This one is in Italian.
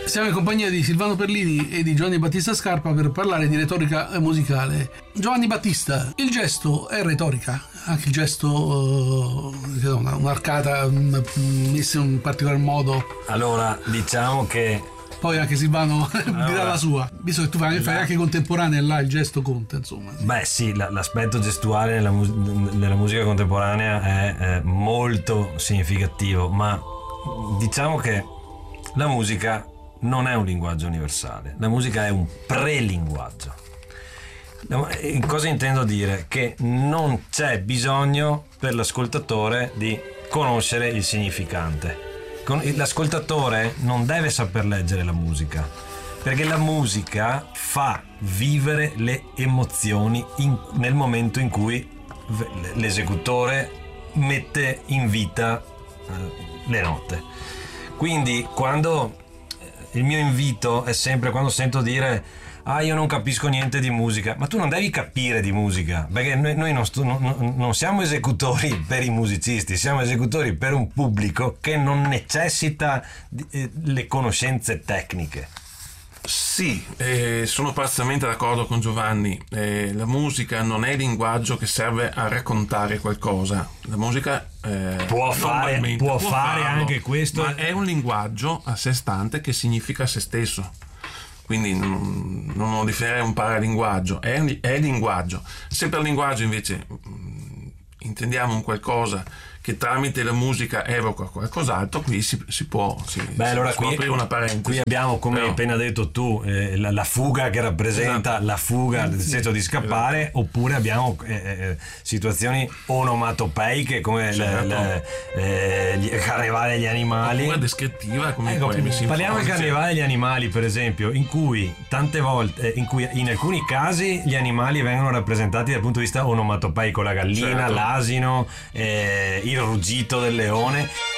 Siamo in compagnia di Silvano Perlini e di Giovanni Battista Scarpa per parlare di retorica musicale. Giovanni Battista, il gesto è retorica? Anche il gesto, un'arcata messa in un particolar modo? Allora, diciamo che... Poi anche Silvano dirà la sua, visto che tu fai anche contemporanea, là il gesto conta, insomma. Sì. Beh sì, l'aspetto gestuale nella musica contemporanea è molto significativo, ma diciamo che la musica non è un linguaggio universale, la musica è un prelinguaggio. Cosa intendo dire? Che non c'è bisogno per l'ascoltatore di conoscere il significante. L'ascoltatore non deve saper leggere la musica, perché la musica fa vivere le emozioni nel momento in cui l'esecutore mette in vita le note. Quindi quando il mio invito è sempre, quando sento dire io non capisco niente di musica, ma tu non devi capire di musica, perché noi non siamo esecutori per i musicisti, siamo esecutori per un pubblico che non necessita le conoscenze tecniche. Sì, sono parzialmente d'accordo con Giovanni. La musica non è il linguaggio che serve a raccontare qualcosa. La musica può fare anche questo, ma è un linguaggio a sé stante che significa se stesso. Quindi non lo definirei un paralinguaggio, è linguaggio. Se per linguaggio invece intendiamo un qualcosa che tramite la musica evoca qualcos'altro, qui si può aprire una parentesi. Qui abbiamo, come hai appena detto tu, la fuga che rappresenta, esatto, la fuga nel senso di scappare, esatto. Oppure abbiamo situazioni onomatopeiche come il carnevale degli animali, oppure descrittiva come parliamo del carnevale degli animali, per esempio, in cui tante volte in alcuni casi gli animali vengono rappresentati dal punto di vista onomatopeico, la gallina, certo, l'asino, il ruggito del leone.